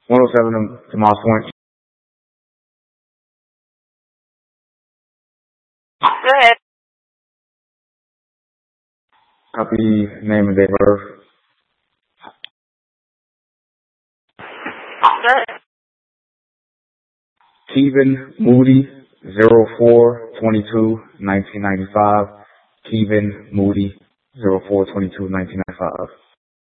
107 to Moss Point. Go ahead. Copy name and date of birth. Go ahead. Kevin Moody, 04/22/1995. Kevin Moody, 04/22/1995.